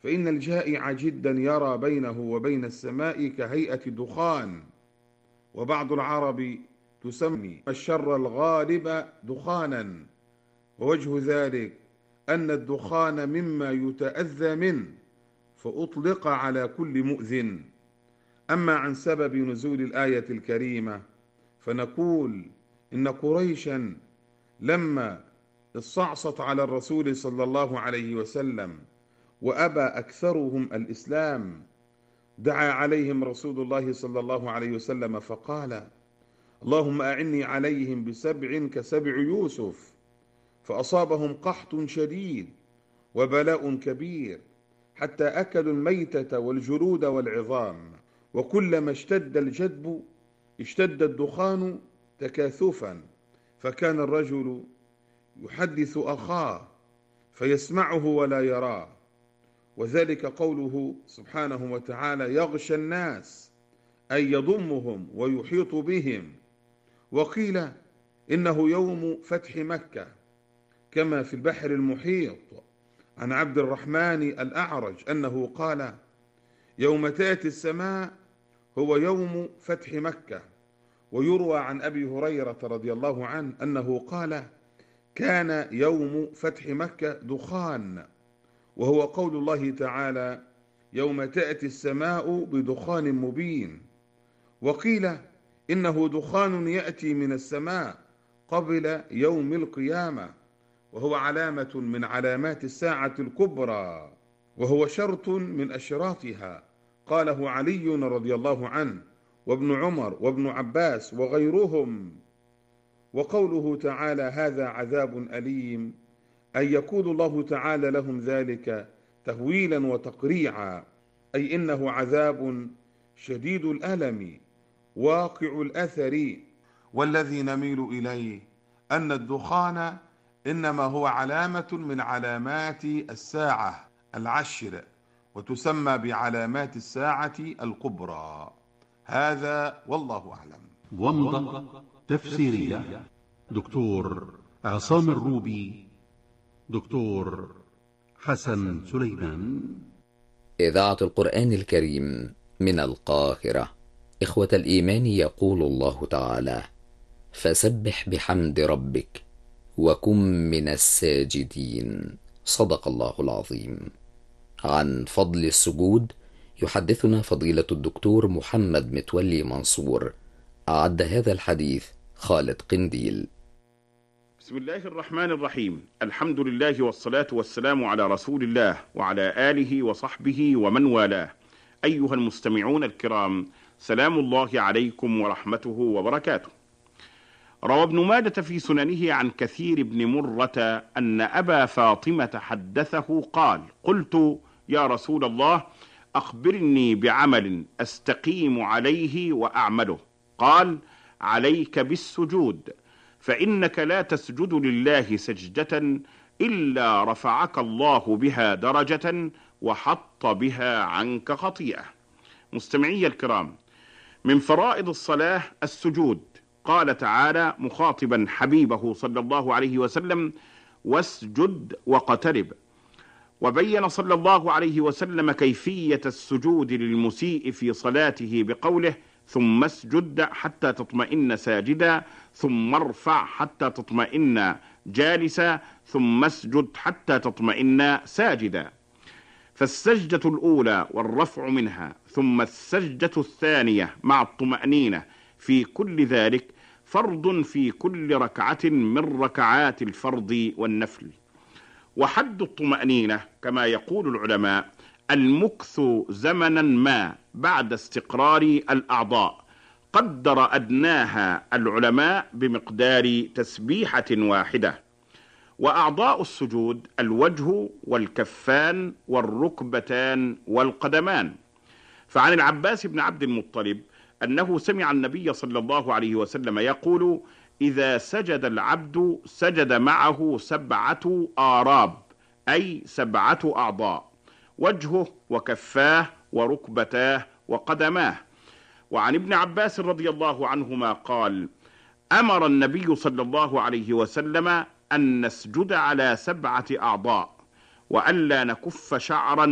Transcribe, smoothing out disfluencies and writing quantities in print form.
فإن الجائع جدا يرى بينه وبين السماء كهيئة دخان. وبعض العرب تسمي الشر الغالب دخانا، ووجه ذلك أن الدخان مما يتأذى منه، فأطلق على كل مؤذٍ. أما عن سبب نزول الآية الكريمة فنقول إن قريشا لما استعصت على الرسول صلى الله عليه وسلم وأبى أكثرهم الإسلام، دعا عليهم رسول الله صلى الله عليه وسلم فقال: اللهم أعني عليهم بسبع كسبع يوسف. فأصابهم قحط شديد وبلاء كبير، حتى أكلوا الميتة والجلود والعظام، وكلما اشتد الجدب اشتد الدخان تكاثفا، فكان الرجل يحدث أخاه فيسمعه ولا يراه. وذلك قوله سبحانه وتعالى: يغشى الناس، أي يضمهم ويحيط بهم. وقيل إنه يوم فتح مكة، كما في البحر المحيط عن عبد الرحمن الأعرج أنه قال: يوم تأتي السماء هو يوم فتح مكة. ويروى عن أبي هريرة رضي الله عنه أنه قال: كان يوم فتح مكة دخان، وهو قول الله تعالى: يوم تأتي السماء بدخان مبين. وقيل إنه دخان يأتي من السماء قبل يوم القيامة، وهو علامة من علامات الساعة الكبرى، وهو شرط من أشراطها، قاله علي رضي الله عنه وابن عمر وابن عباس وغيرهم. وقوله تعالى: هذا عذاب أليم، أي يقول الله تعالى لهم ذلك تهويلا وتقريعا، أي إنه عذاب شديد الألم واقع الأثر. والذي نميل إليه أن الدخان إنما هو علامة من علامات الساعة العشر، وتسمى بعلامات الساعة الكبرى. هذا والله أعلم. ومضة تفسيرية دكتور عصام الروبي، دكتور حسن سليمان. إذاعة القرآن الكريم من القاهرة. إخوة الإيمان، يقول الله تعالى: فسبح بحمد ربك وكن من الساجدين. صدق الله العظيم. عن فضل السجود يحدثنا فضيلة الدكتور محمد متولي منصور. أعد هذا الحديث خالد قنديل. بسم الله الرحمن الرحيم. الحمد لله والصلاة والسلام على رسول الله وعلى آله وصحبه ومن والاه. أيها المستمعون الكرام، سلام الله عليكم ورحمته وبركاته. روى ابن ماجة في سننه عن كثير بن مرة أن أبا فاطمة حدثه قال: قلت يا رسول الله، أخبرني بعمل أستقيم عليه وأعمله. قال: عليك بالسجود، فإنك لا تسجد لله سجدة إلا رفعك الله بها درجة وحط بها عنك خطيئة. مستمعي الكرام، من فرائض الصلاة السجود. قال تعالى مخاطبا حبيبه صلى الله عليه وسلم: واسجد واقترب. وبين صلى الله عليه وسلم كيفية السجود للمسيء في صلاته بقوله: ثم اسجد حتى تطمئن ساجدا، ثم ارفع حتى تطمئن جالسا، ثم اسجد حتى تطمئن ساجدا. فالسجدة الأولى والرفع منها، ثم السجدة الثانية مع الطمأنينة في كل ذلك فرض في كل ركعة من ركعات الفرض والنفل. وحد الطمأنينة كما يقول العلماء المكث زمنا ما بعد استقرار الأعضاء، قدر أدناها العلماء بمقدار تسبيحة واحدة. وأعضاء السجود الوجه والكفان والركبتان والقدمان. فعن العباس بن عبد المطلب أنه سمع النبي صلى الله عليه وسلم يقول: إذا سجد العبد سجد معه 7 آراب، أي 7 أعضاء: وجهه وكفاه وركبتاه وقدماه. وعن ابن عباس رضي الله عنهما قال: أمر النبي صلى الله عليه وسلم أن نسجد على 7 أعضاء، وألا نكف شعرا